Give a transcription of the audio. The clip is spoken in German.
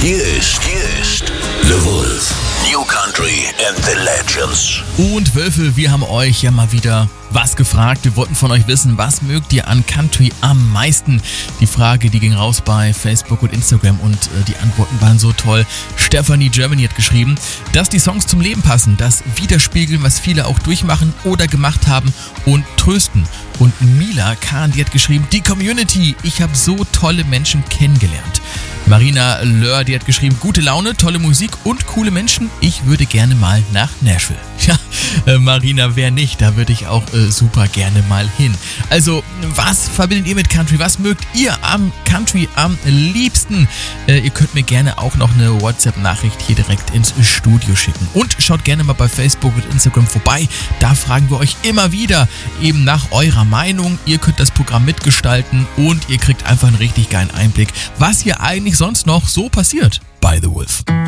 Hier ist The Wolf. New Country and the Legends. Und Wölfe, wir haben euch ja mal wieder was gefragt. Wir wollten von euch wissen, was mögt ihr an Country am meisten? Die Frage, die ging raus bei Facebook und Instagram und die Antworten waren so toll. Stephanie Germany hat geschrieben, dass die Songs zum Leben passen, das widerspiegeln, was viele auch durchmachen oder gemacht haben und trösten. Und Mila Kahn, die hat geschrieben, die Community, ich habe so tolle Menschen kennengelernt. Marina Löhr, die hat geschrieben, gute Laune, tolle Musik und coole Menschen. Ich würde gerne mal nach Nashville. Ja, Marina, wer nicht? Da würde ich auch super gerne mal hin. Also, was verbindet ihr mit Country? Was mögt ihr am Country am liebsten? Ihr könnt mir gerne auch noch eine WhatsApp-Nachricht hier direkt ins Studio schicken. Und schaut gerne mal bei Facebook und Instagram vorbei. Da fragen wir euch immer wieder eben nach eurer Meinung. Ihr könnt das Programm mitgestalten und ihr kriegt einfach einen richtig geilen Einblick, was hier eigentlich sonst noch so passiert bei The Wolf.